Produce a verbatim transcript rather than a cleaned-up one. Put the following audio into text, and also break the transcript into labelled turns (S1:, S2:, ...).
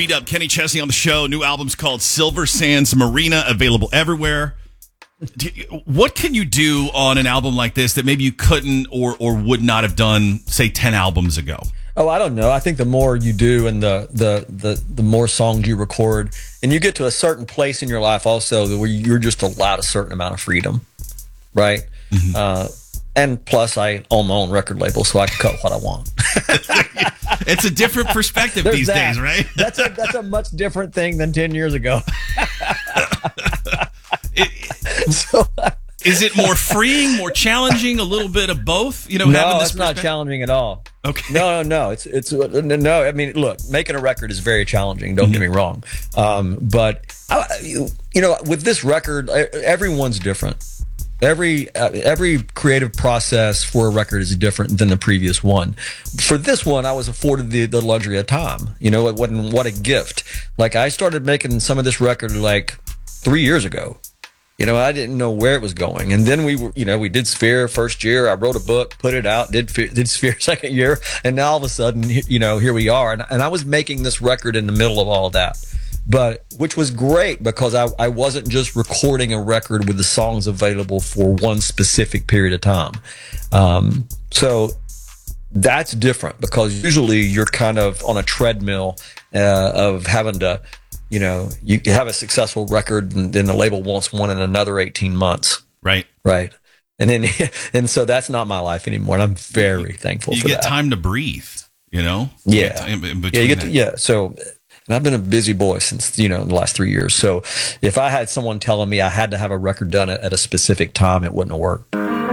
S1: Beat Up, Kenny Chesney on the show. New album's called Silver Sands Marina, available everywhere. What can you do on an album like this that maybe you couldn't or or would not have done, say, ten albums ago?
S2: Oh, I don't know. I think the more you do and the the the, the more songs you record, and you get to a certain place in your life also where you're just allowed a certain amount of freedom, right? Mm-hmm. Uh, and plus, I own my own record label, so I can cut what I want.
S1: It's a different perspective these
S2: that.
S1: days, right?
S2: That's a that's a much different thing than ten years ago.
S1: it,
S2: so,
S1: is it more freeing, more challenging, a little bit of both? You know,
S2: no,
S1: having this
S2: it's not challenging at all.
S1: Okay.
S2: No, no, no. It's it's no. I mean, look, making a record is very challenging. Don't mm-hmm. get me wrong. Um, but I, you, you know, with this record, everyone's different. Every uh, every creative process for a record is different than the previous one. For this one, I was afforded the, the luxury of time. You know, it wasn't what a gift. Like I started making some of this record like three years ago. You know, I didn't know where it was going, and then we were, you know, we did Sphere first year. I wrote a book, put it out, did did Sphere second year, and now all of a sudden, you know, here we are. And, and I was making this record in the middle of all that. But which was great because I, I wasn't just recording a record with the songs available for one specific period of time. Um, so that's different because usually you're kind of on a treadmill uh, of having to, you know, you have a successful record and then the label wants one in another eighteen months.
S1: Right.
S2: Right. And then, and so that's not my life anymore. And I'm very thankful
S1: you
S2: for that.
S1: You get time to breathe, you know?
S2: Yeah.
S1: You in
S2: yeah. You get to, yeah. So, and I've been a busy boy since, you know, the last three years. So if I had someone telling me I had to have a record done at, at a specific time, it wouldn't have worked.